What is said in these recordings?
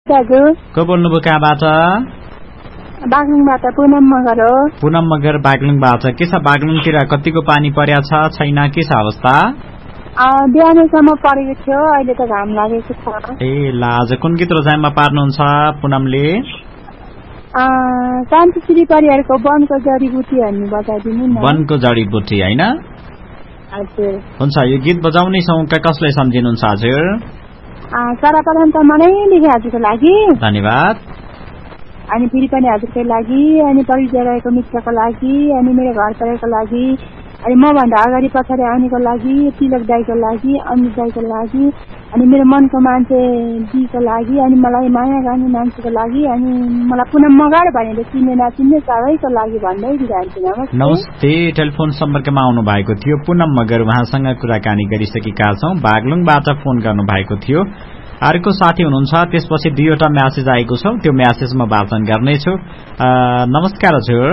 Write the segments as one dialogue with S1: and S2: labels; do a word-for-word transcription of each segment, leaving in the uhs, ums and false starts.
S1: दाजु
S2: को बोल्नुभयो कहाँबाट?
S1: बागलुङबाट पुनम मगर हो।
S2: पुनम मगर बागलुङबाट। के छ बागलुङतिर कतिको पानी पर्या छ छैन के छ अवस्था?
S1: बिहानसम्म परेको थियो, अहिले त घाम लागेको छ।
S2: ए ल आज कुन गीत रोजाइममा पार्नुहुन्छ पुनमले?
S1: शान्तिश्री परिवारको वनको जडीबुटी भन्ने बजाइदिनु न।
S2: वनको जडीबुटी हैन?
S1: हजुर।
S2: हुन्छ यो गीत बजाउने छौं। कसलाई सम्झिनुहुन्छ हजुर?
S1: सरपरन त मलाई लेखे हजुरको लागि
S2: धन्यवाद।
S1: अनि फेरि पनि हजुरको लागि, अनि परिचयको मित्रको लागि, अनि मेरो घर परिवारको लागि, अनि मभन्दा अगाडि पछाडि आउनेको लागि, तिलक दाईको लागि, अमित दाईको लागि, अनि मेरो मनको मान्छे दिको लागि, अनि मलाई माया गर्ने मान्छेको लागि, अनि मलाई पुनः मगर भनेर चिन्ने नचिन्ने सबैको लागि भन्दै दिइरहन्छु। नमस्ते।
S2: नमस्ते। टेलिफोन सम्पर्कमा आउनु भएको थियो पुनम मगर, उहाँसँग कुराकानी गरिसकेका छौं। बागलुङबाट फोन गर्नु भएको थियो। अर्को साथी हुनुहुन्छ, त्यसपछि दुईवटा म्यासेज आएको छ, त्यो म्यासेज म वाचन गर्नेछु। नमस्कार हजुर।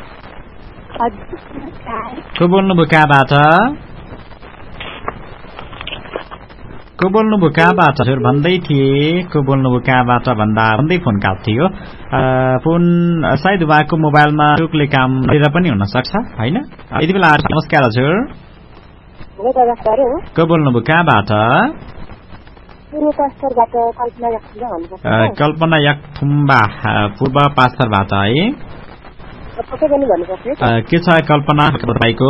S2: को बोल्नुभयो कहाँबाट? को बोल्नुभयो कहाँबाट हजुर भन्दै थिए? को बोल्नुभयो कहाँबाट भन्दा भन्दै फोन काट्थ्यो। फोन सायद उहाँको मोबाइलमा टुकले काम गरेर पनि हुन सक्छ हैन? यति बेला नमस्कार हजुर। को बोल्नुभयो कहाँबाट? कल्पना याकथुम्बा पूर्व पास्थरबाट है? के छ कल्पना तपाईको?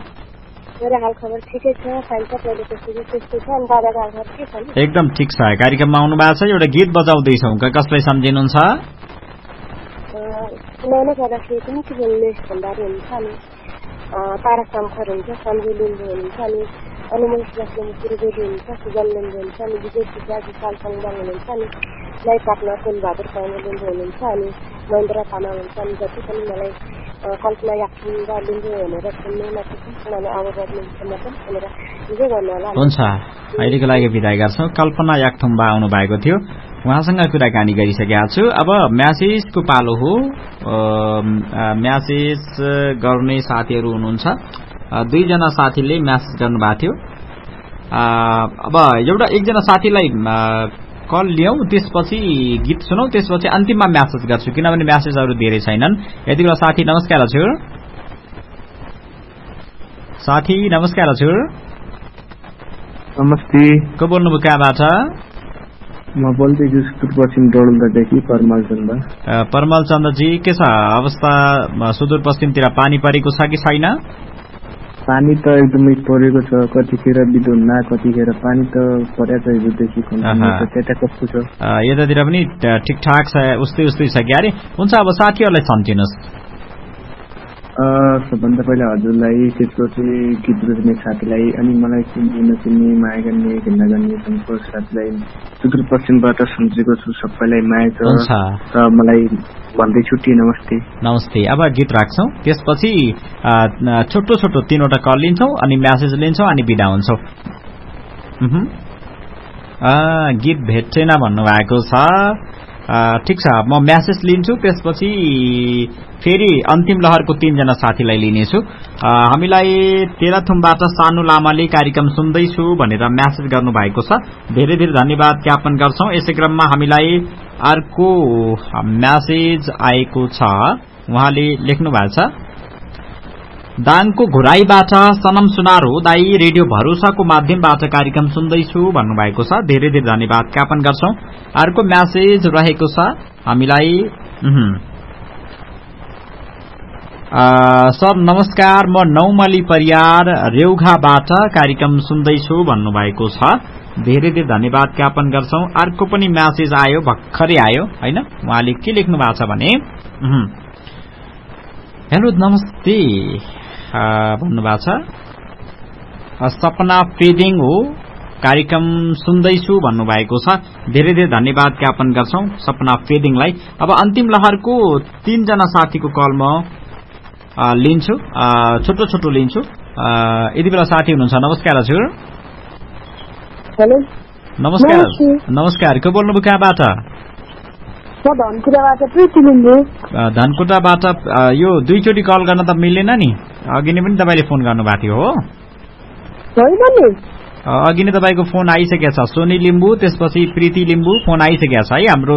S2: एकदम ठिक छ। कार्यक्रममा आउनु भएको छ, एउटा गीत बजाउँदैछौँ। कसलाई सम्झिनुहुन्छ?
S3: तारा शङ्कर हुन्छ, सन्जु लिम्बू हुनुहुन्छ, अनि अनुमोल श्रेष्ठले पुरुबेली हुन्छ, सुजन लिम्बू हुन्छ, अनि विजय सुब्बा विशाल सङ्गम हुनुहुन्छ, अनि लाई पाटना कुलबहादुर पाउने लिम्बू हुनुहुन्छ, अनि महेन्द्र तामाङ हुन्छ, अनि जति पनि मलाई कल्पना याक्थुम्बा लिम्बू भनेर सुन्नु नसक्छु उनीहरूले अब गर्नुहुन्छ मात्रै भनेर विजय गर्नु होला।
S2: हुन्छ, अहिलेको लागि बिदाय गर्छौँ। कल्पना याक्थुम्बा आउनु भएको थियो, उहाँसँग कुराकानी गरिसकेका छु। अब म्यासेजको पालो हो। म्यासेज गर्ने साथीहरू हुनुहुन्छ, दुईजना साथीले म्यासेज गर्नुभएको थियो। अब एउटा एकजना साथीलाई कल लियौँ, त्यसपछि गीत सुनौ, त्यसपछि अन्तिममा म्यासेज गर्छु किनभने म्यासेजहरू धेरै छैनन्। यति बेला साथी नमस्कार हजुर। साथी नमस्कार हजुर।
S4: नमस्ते।
S2: को बोल्नुभयो कहाँबाट?
S4: म बोल्दैछु सुदूरपश्चिम डोलदादेखि परमल चन्द।
S2: परमल चन्दजी, के छ अवस्था सुदूरपश्चिमतिर? पानी परेको छ कि छैन?
S4: पानी त एकदमै परेको छ, कतिखेर बिदुन न कतिखेर पानी त परेको छ हिजोदेखि। त्यता कस्तो छ?
S2: यतातिर पनि ठिकठाक छ, उस्तै उस्तै छ क्यारे। हुन्छ, अब साथीहरूलाई सम्झिनुहोस्।
S4: सबभन्दा पहिला हजुरलाई, त्यसपछि गीत बुझ्ने साथीलाई, अनि मलाई चिन्ने नचिन्ने माया गर्ने घृणा गर्ने सम्पूर्ण साथीलाई सुदूरपश्चिमबाट सम्झेको छु, सबैलाई माया छ र मलाई भन्दै छुट्टी। नमस्ते।
S2: नमस्ते। अब गीत राख्छौँ, त्यसपछि छोटो छोटो तीनवटा कल लिन्छौँ, अनि म्यासेज लिन्छौँ, अनि बिदा हुन्छौँ। गीत भेट्टेन भन्नुभएको छ। ठिक छ, म म्यासेज लिन्छु, त्यसपछि फेरि अन्तिम लहरको तीनजना साथीलाई लिनेछु। हामीलाई तेह्रथुमबाट सानु लामाले कार्यक्रम सुन्दैछु भनेर म्यासेज गर्नुभएको छ, धेरै धेरै धन्यवाद ज्ञापन गर्छौं। यसै क्रममा हामीलाई अर्को म्यासेज आएको छ, उहाँले लेख्नु भएको छ, दाङको घुराईबाट सनम सुनारो दाई रेडियो भरोसाको माध्यमबाट कार्यक्रम सुन्दैछु भन्नुभएको छ, धेरै धेरै धन्यवाद ज्ञापन गर्छौं। अर्को म्यासेज रहेको छ हामीलाई, सर नमस्कार, म नौमली परियार रेउघाबाट कार्यक्रम सुन्दैछु भन्नुभएको छ, धेरै धेरै धन्यवाद ज्ञापन गर्छौं। अर्को पनि म्यासेज आयो, भर्खरै आयो हैन, उहाँले के लेख्नु भएको छ भने, हेलो नमस्ते भन्नुभएको छ, सपना फेदिङ हो कार्यक्रम सुन्दैछु भन्नुभएको छ, धेरै धेरै धन्यवाद ज्ञापन गर्छौं सपना फेदिङलाई। अब अन्तिम लहरको तीनजना साथीको कल म लिन्छु, छोटो छोटो लिन्छु। यति बेला साथी हुनुहुन्छ, नमस्कार हजुर।
S3: हेलो
S2: नमस्कार। नमस्कार, को बोल्नुभयो कहाँबाट?
S3: धनकुटाबाट प्रीति लिम्बू।
S2: धनकुटाबाट यो दुईचोटि कल गर्न त मिलेन नि, अघि नै पनि तपाईले फोन गर्नुभएको थियो हो? अघि नै तपाईको फोन आइसकेको छ, सोनी लिम्बू त्यसपछि प्रीति लिम्बू फोन आइसकेको छ है हाम्रो